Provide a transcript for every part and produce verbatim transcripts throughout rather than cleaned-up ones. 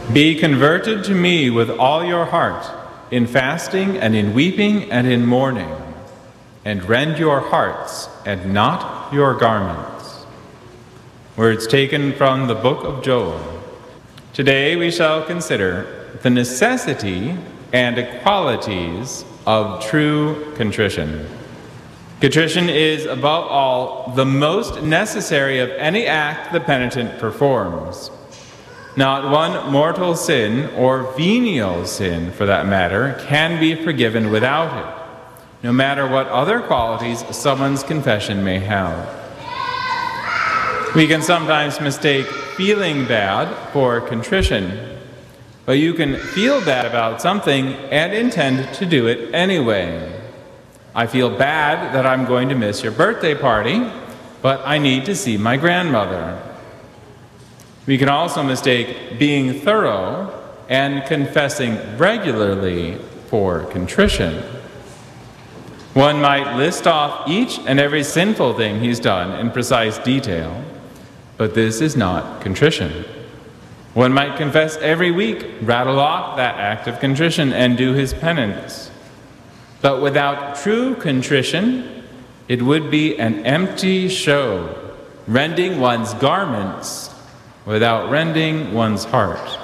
Be converted to me with all your heart, in fasting and in weeping and in mourning, and rend your hearts and not your garments. Words taken from the book of Joel. Today we shall consider the necessity and qualities of true contrition. Contrition is, above all, the most necessary of any act the penitent performs. Not one mortal sin, or venial sin for that matter, can be forgiven without it, no matter what other qualities someone's confession may have. We can sometimes mistake feeling bad for contrition, but you can feel bad about something and intend to do it anyway. I feel bad that I'm going to miss your birthday party, but I need to see my grandmother. We can also mistake being thorough and confessing regularly for contrition. One might list off each and every sinful thing he's done in precise detail, but this is not contrition. One might confess every week, rattle off that act of contrition, and do his penance. But without true contrition, it would be an empty show, rending one's garments without rending one's heart.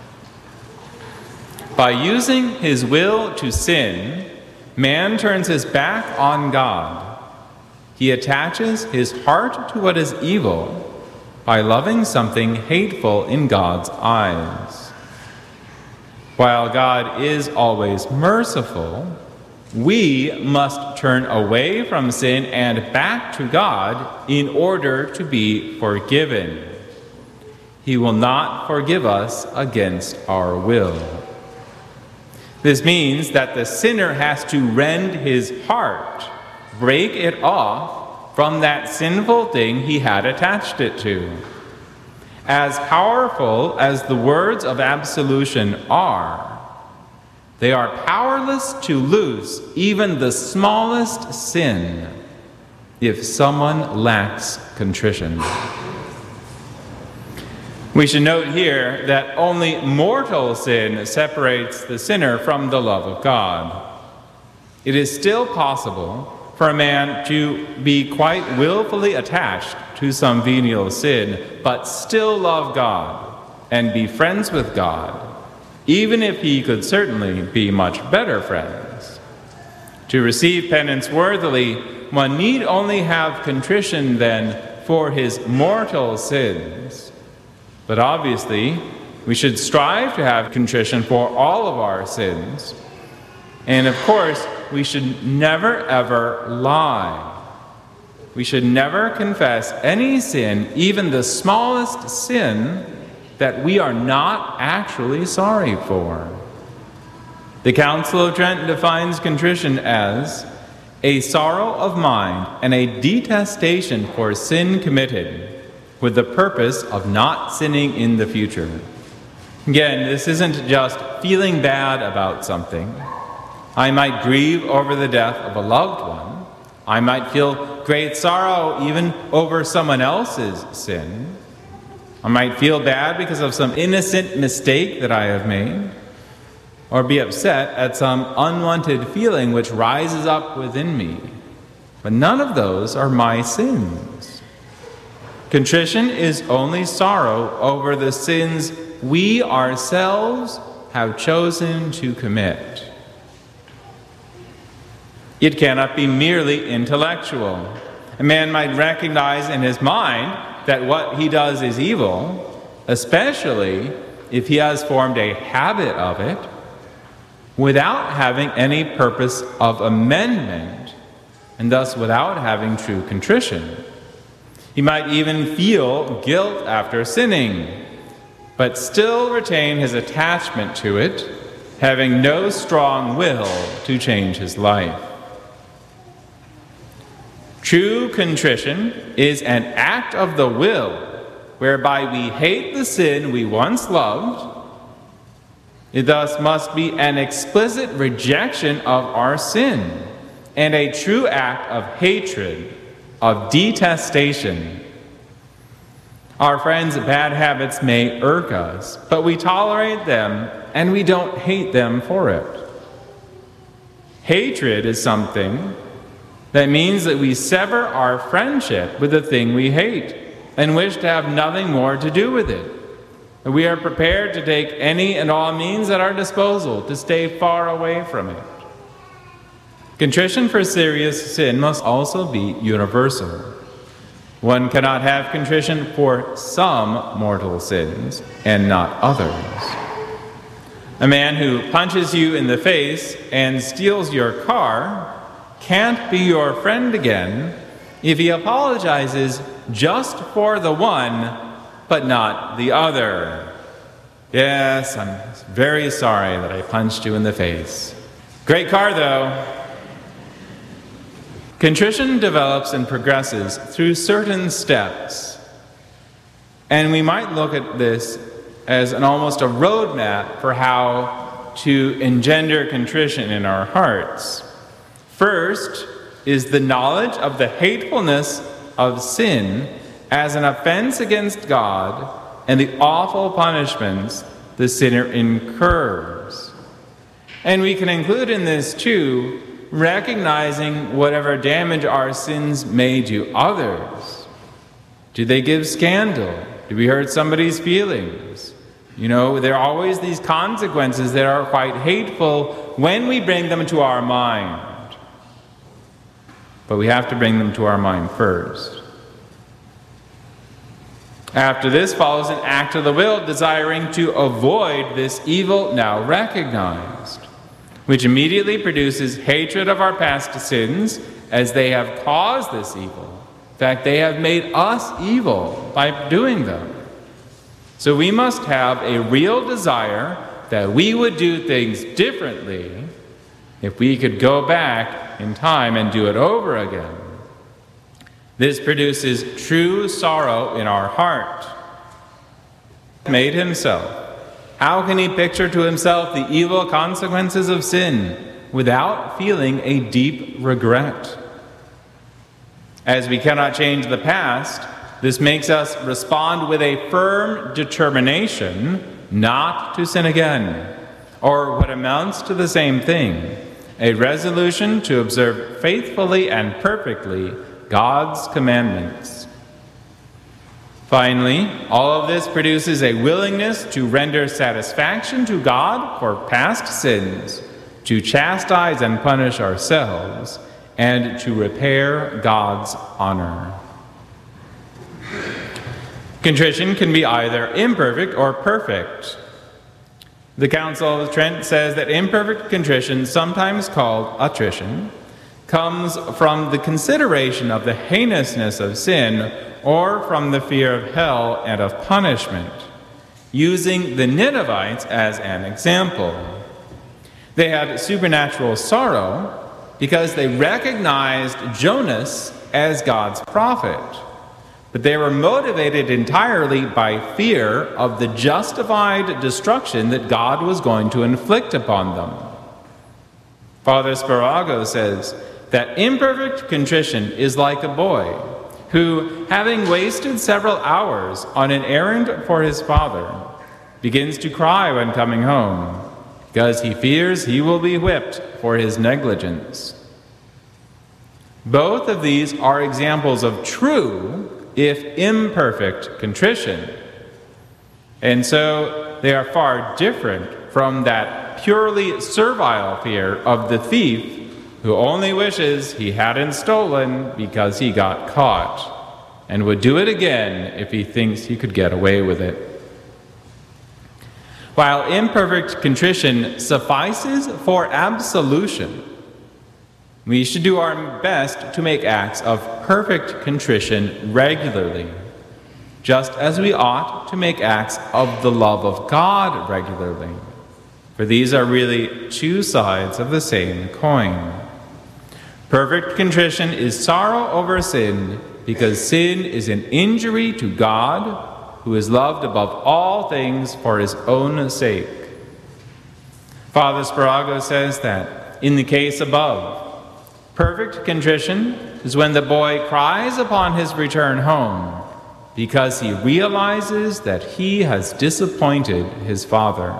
By using his will to sin, man turns his back on God. He attaches his heart to what is evil by loving something hateful in God's eyes. While God is always merciful, we must turn away from sin and back to God in order to be forgiven. He will not forgive us against our will. This means that the sinner has to rend his heart, break it off from that sinful thing he had attached it to. As powerful as the words of absolution are, they are powerless to loose even the smallest sin if someone lacks contrition. We should note here that only mortal sin separates the sinner from the love of God. It is still possible for a man to be quite willfully attached to some venial sin, but still love God and be friends with God, even if he could certainly be much better friends. To receive penance worthily, one need only have contrition then for his mortal sins. But obviously, we should strive to have contrition for all of our sins. And of course, we should never ever lie. We should never confess any sin, even the smallest sin, that we are not actually sorry for. The Council of Trent defines contrition as a sorrow of mind and a detestation for sin committed, with the purpose of not sinning in the future. Again, this isn't just feeling bad about something. I might grieve over the death of a loved one. I might feel great sorrow even over someone else's sin. I might feel bad because of some innocent mistake that I have made, or be upset at some unwanted feeling which rises up within me. But none of those are my sins. Contrition is only sorrow over the sins we ourselves have chosen to commit. It cannot be merely intellectual. A man might recognize in his mind that what he does is evil, especially if he has formed a habit of it, without having any purpose of amendment, and thus without having true contrition. He might even feel guilt after sinning, but still retain his attachment to it, having no strong will to change his life. True contrition is an act of the will, whereby we hate the sin we once loved. It thus must be an explicit rejection of our sin, and a true act of hatred, of detestation. Our friends' bad habits may irk us, but we tolerate them and we don't hate them for it. Hatred is something that means that we sever our friendship with the thing we hate and wish to have nothing more to do with it. We are prepared to take any and all means at our disposal to stay far away from it. Contrition for serious sin must also be universal. One cannot have contrition for some mortal sins and not others. A man who punches you in the face and steals your car can't be your friend again if he apologizes just for the one, but not the other. Yes, I'm very sorry that I punched you in the face. Great car, though. Contrition develops and progresses through certain steps. And we might look at this as an almost a roadmap for how to engender contrition in our hearts. First is the knowledge of the hatefulness of sin as an offense against God and the awful punishments the sinner incurs. And we can include in this too, recognizing whatever damage our sins may do others. Do they give scandal? Do we hurt somebody's feelings? You know, there are always these consequences that are quite hateful when we bring them to our mind. But we have to bring them to our mind first. After this follows an act of the will desiring to avoid this evil now recognized, which immediately produces hatred of our past sins as they have caused this evil. In fact, they have made us evil by doing them. So we must have a real desire that we would do things differently if we could go back in time and do it over again. This produces true sorrow in our heart. Made himself. How can he picture to himself the evil consequences of sin without feeling a deep regret? As we cannot change the past, this makes us respond with a firm determination not to sin again, or what amounts to the same thing, a resolution to observe faithfully and perfectly God's commandments. Finally, all of this produces a willingness to render satisfaction to God for past sins, to chastise and punish ourselves, and to repair God's honor. Contrition can be either imperfect or perfect. The Council of Trent says that imperfect contrition, sometimes called attrition, comes from the consideration of the heinousness of sin or from the fear of hell and of punishment, using the Ninevites as an example. They had supernatural sorrow because they recognized Jonas as God's prophet, but they were motivated entirely by fear of the justified destruction that God was going to inflict upon them. Father Sparago says that imperfect contrition is like a boy who, having wasted several hours on an errand for his father, begins to cry when coming home because he fears he will be whipped for his negligence. Both of these are examples of true, if imperfect, contrition. And so they are far different from that purely servile fear of the thief who only wishes he hadn't stolen because he got caught, and would do it again if he thinks he could get away with it. While imperfect contrition suffices for absolution, we should do our best to make acts of perfect contrition regularly, just as we ought to make acts of the love of God regularly, for these are really two sides of the same coin. Perfect contrition is sorrow over sin because sin is an injury to God, who is loved above all things for his own sake. Father Sparago says that in the case above, perfect contrition is when the boy cries upon his return home, because he realizes that he has disappointed his Father.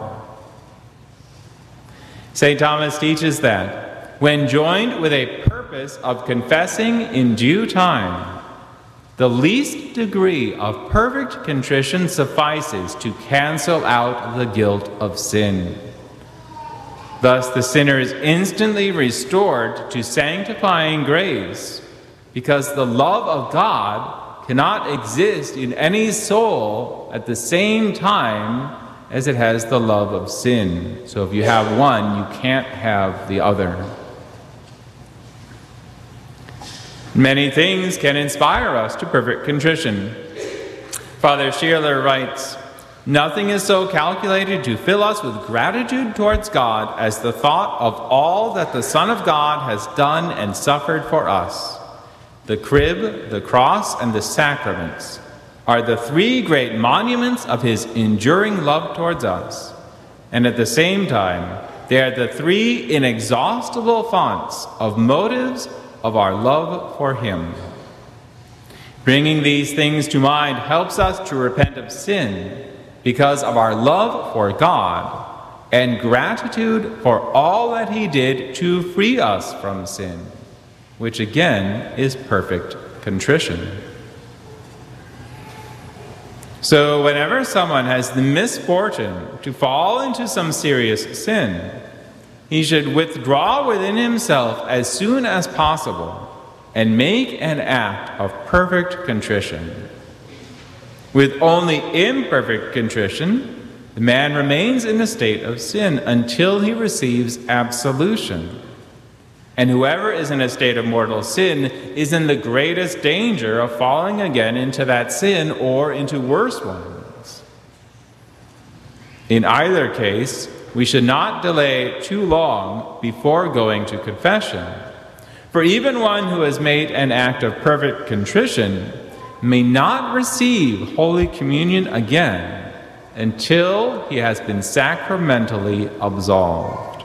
Saint Thomas teaches that when joined with a purpose of confessing in due time, the least degree of perfect contrition suffices to cancel out the guilt of sin. Thus, the sinner is instantly restored to sanctifying grace, because the love of God cannot exist in any soul at the same time as it has the love of sin. So if you have one, you can't have the other. Many things can inspire us to perfect contrition. Father Schierler writes, "Nothing is so calculated to fill us with gratitude towards God as the thought of all that the Son of God has done and suffered for us. The crib, the cross, and the sacraments are the three great monuments of his enduring love towards us, and at the same time, they are the three inexhaustible fonts of motives of our love for him. Bringing these things to mind helps us to repent of sin because of our love for God and gratitude for all that he did to free us from sin, which again is perfect contrition." So whenever someone has the misfortune to fall into some serious sin, he should withdraw within himself as soon as possible and make an act of perfect contrition. With only imperfect contrition, the man remains in a state of sin until he receives absolution. And whoever is in a state of mortal sin is in the greatest danger of falling again into that sin or into worse ones. In either case, we should not delay too long before going to confession. For even one who has made an act of perfect contrition may not receive Holy Communion again until he has been sacramentally absolved.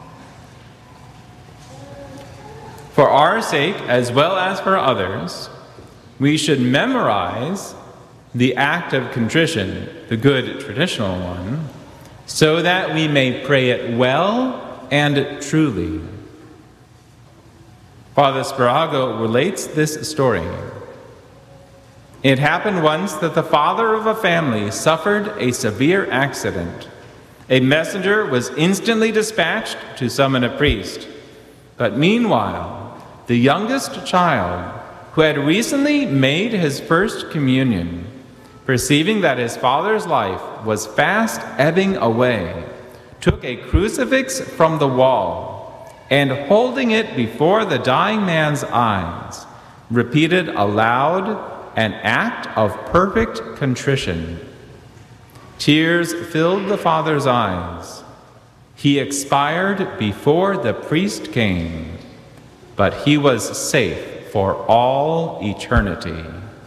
For our sake, as well as for others, we should memorize the act of contrition, the good traditional one, so that we may pray it well and truly. Father Spirago relates this story. It happened once that the father of a family suffered a severe accident. A messenger was instantly dispatched to summon a priest. But meanwhile, the youngest child, who had recently made his first communion, perceiving that his father's life was fast ebbing away, took a crucifix from the wall and, holding it before the dying man's eyes, repeated aloud an act of perfect contrition. Tears filled the father's eyes. He expired before the priest came, but he was safe for all eternity.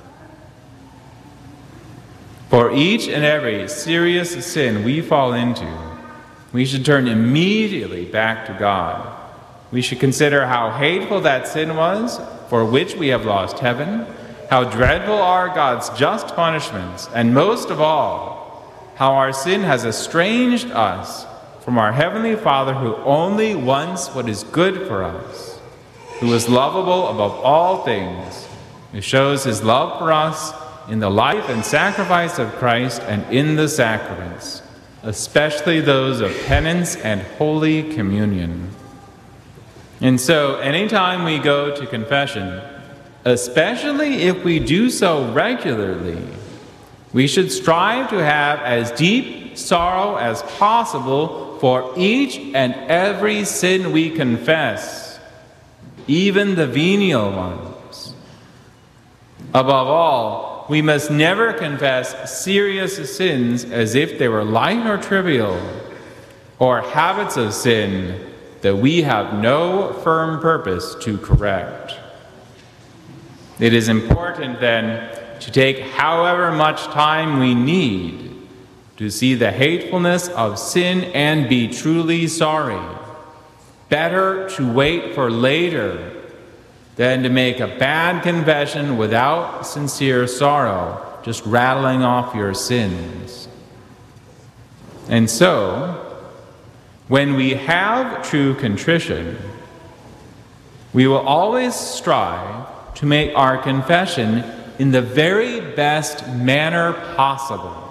For each and every serious sin we fall into, we should turn immediately back to God. We should consider how hateful that sin was for which we have lost heaven, how dreadful are God's just punishments, and most of all, how our sin has estranged us from our Heavenly Father, who only wants what is good for us, who is lovable above all things, who shows his love for us in the life and sacrifice of Christ and in the sacraments, especially those of penance and Holy Communion. And so, anytime we go to confession, especially if we do so regularly, we should strive to have as deep sorrow as possible for each and every sin we confess, even the venial ones. Above all, we must never confess serious sins as if they were light or trivial, or habits of sin that we have no firm purpose to correct. It is important, then, to take however much time we need to see the hatefulness of sin and be truly sorry. Better to wait for later than to make a bad confession without sincere sorrow, just rattling off your sins. And so, when we have true contrition, we will always strive to make our confession in the very best manner possible,